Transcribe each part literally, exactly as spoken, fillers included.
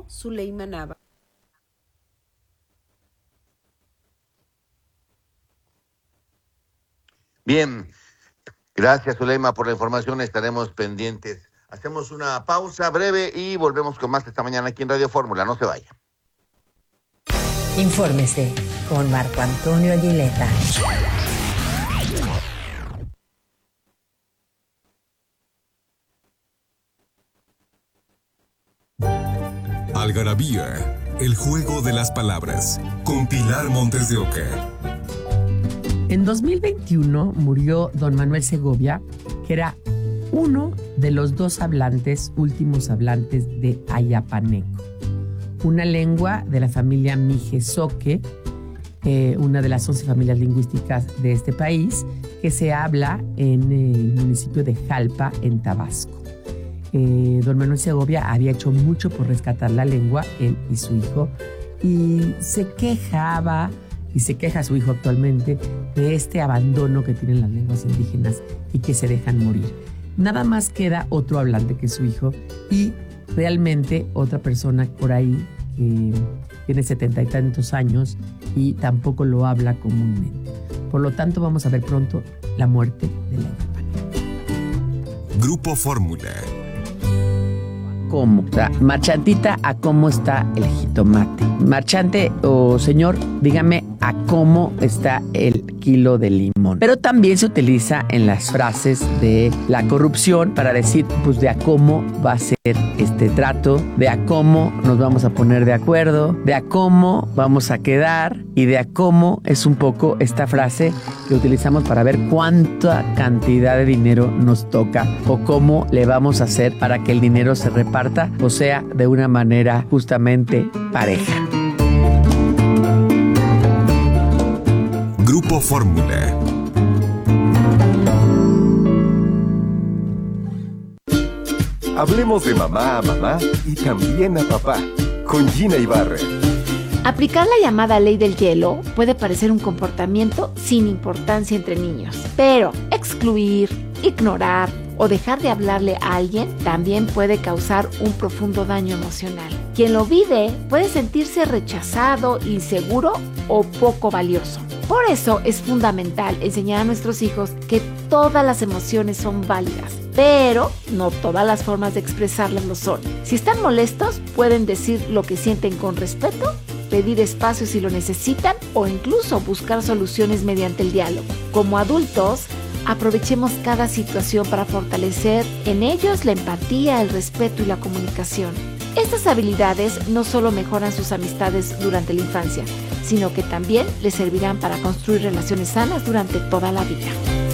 Zuleima Nava. Bien, gracias Zuleima por la información, estaremos pendientes. Hacemos una pausa breve y volvemos con más esta mañana aquí en Radio Fórmula, no se vaya. Infórmese con Marco Antonio Aguileta. Algarabía, el juego de las palabras, con Pilar Montes de Oca. En dos mil veintiuno murió don Manuel Segovia, que era uno de los dos hablantes, últimos hablantes de ayapaneco, una lengua de la familia Mijezoque, eh, una de las once familias lingüísticas de este país, que se habla en el municipio de Jalpa, en Tabasco. Eh, don Manuel Segovia había hecho mucho por rescatar la lengua, él y su hijo, y se quejaba, y se queja su hijo actualmente, de este abandono que tienen las lenguas indígenas y que se dejan morir. Nada más queda otro hablante que su hijo y realmente otra persona por ahí que tiene setenta y tantos años y tampoco lo habla comúnmente. Por lo tanto, vamos a ver pronto la muerte de la ayapaneca. Grupo Fórmula. ¿Cómo? O sea, marchantita, ¿a cómo está el jitomate? Marchante o señor, dígame a cómo está el kilo de limón. Pero también se utiliza en las frases de la corrupción para decir, pues, de a cómo va a ser este trato, de a cómo nos vamos a poner de acuerdo, de a cómo vamos a quedar y de a cómo es un poco esta frase que utilizamos para ver cuánta cantidad de dinero nos toca o cómo le vamos a hacer para que el dinero se reparta, o sea, de una manera justamente pareja. Grupo Fórmula. Hablemos de mamá a mamá y también a papá, con Gina Ibarra. Aplicar la llamada ley del hielo puede parecer un comportamiento sin importancia entre niños, pero excluir, ignorar o dejar de hablarle a alguien también puede causar un profundo daño emocional. Quien lo vive puede sentirse rechazado, inseguro o poco valioso. Por eso es fundamental enseñar a nuestros hijos que todas las emociones son válidas, pero no todas las formas de expresarlas lo son. Si están molestos, pueden decir lo que sienten con respeto, pedir espacio si lo necesitan o incluso buscar soluciones mediante el diálogo. Como adultos, aprovechemos cada situación para fortalecer en ellos la empatía, el respeto y la comunicación. Estas habilidades no solo mejoran sus amistades durante la infancia, sino que también les servirán para construir relaciones sanas durante toda la vida.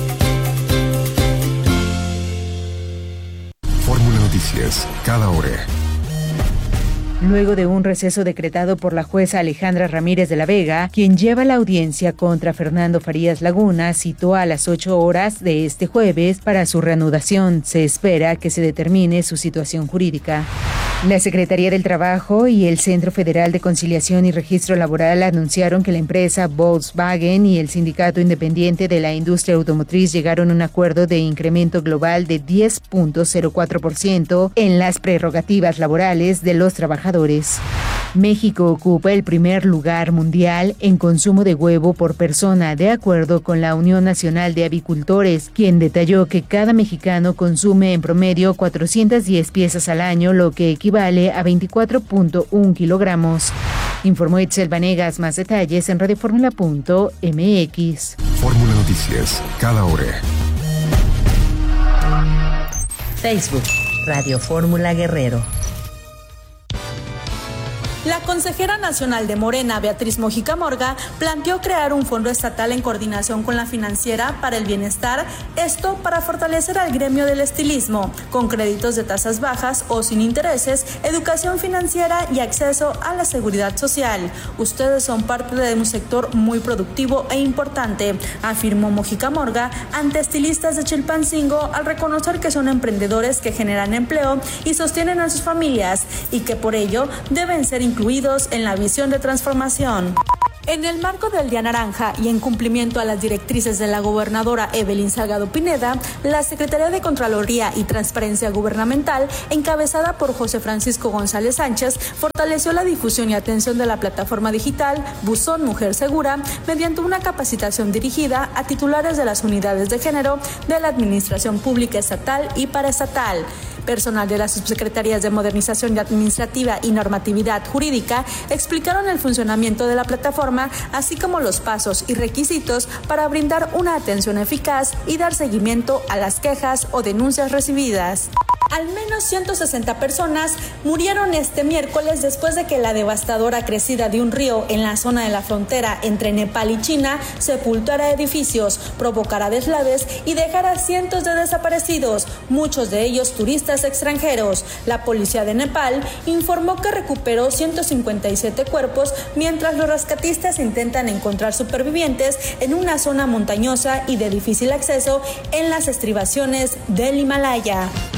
Fórmula Noticias, cada hora. Luego de un receso decretado por la jueza Alejandra Ramírez de la Vega, quien lleva la audiencia contra Fernando Farías Laguna, citó a las ocho horas de este jueves para su reanudación. Se espera que se determine su situación jurídica. La Secretaría del Trabajo y el Centro Federal de Conciliación y Registro Laboral anunciaron que la empresa Volkswagen y el Sindicato Independiente de la Industria Automotriz llegaron a un acuerdo de incremento global de diez punto cero cuatro por ciento en las prerrogativas laborales de los trabajadores. México ocupa el primer lugar mundial en consumo de huevo por persona, de acuerdo con la Unión Nacional de Avicultores, quien detalló que cada mexicano consume en promedio cuatrocientas diez piezas al año, lo que equivale a veinticuatro punto uno kilogramos. Informó Itzel Vanegas. Más detalles en radioformula punto m x. Fórmula Noticias, cada hora. Facebook, Radio Fórmula Guerrero. La consejera nacional de Morena, Beatriz Mojica Morga, planteó crear un fondo estatal en coordinación con la financiera para el bienestar, esto para fortalecer al gremio del estilismo, con créditos de tasas bajas o sin intereses, educación financiera y acceso a la seguridad social. Ustedes son parte de un sector muy productivo e importante, afirmó Mojica Morga ante estilistas de Chilpancingo al reconocer que son emprendedores que generan empleo y sostienen a sus familias y que por ello deben ser incluidos en la visión de transformación. En el marco del Día Naranja y en cumplimiento a las directrices de la gobernadora Evelyn Salgado Pineda, la Secretaría de Contraloría y Transparencia Gubernamental, encabezada por José Francisco González Sánchez, fortaleció la difusión y atención de la plataforma digital Buzón Mujer Segura mediante una capacitación dirigida a titulares de las unidades de género de la Administración Pública Estatal y Paraestatal. Personal de las subsecretarías de Modernización Administrativa y Normatividad Jurídica explicaron el funcionamiento de la plataforma, así como los pasos y requisitos para brindar una atención eficaz y dar seguimiento a las quejas o denuncias recibidas. Al menos ciento sesenta personas murieron este miércoles después de que la devastadora crecida de un río en la zona de la frontera entre Nepal y China sepultara edificios, provocara deslaves y dejara cientos de desaparecidos, muchos de ellos turistas extranjeros. La policía de Nepal informó que recuperó ciento cincuenta y siete cuerpos, mientras los rescatistas intentan encontrar supervivientes en una zona montañosa y de difícil acceso en las estribaciones del Himalaya.